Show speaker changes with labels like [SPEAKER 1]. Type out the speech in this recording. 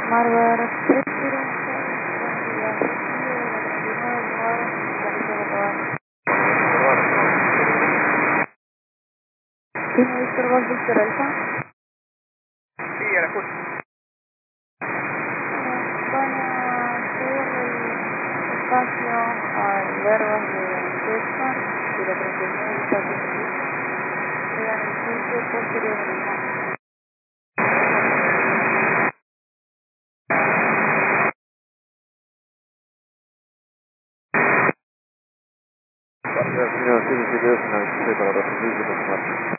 [SPEAKER 1] Marber 306, buen día. Recibe la 39 lugar, Carito Bocabar. ¿Tiene Víctor Voz Víctor Alfa?
[SPEAKER 2] Sí, a la escucho.
[SPEAKER 1] Van a cederle el espacio al Verbas de Tesman, de la 39 espacio servicio. Le dan el cruce posterior del mismo.
[SPEAKER 2] Partida 772 en la 26 para 2000 de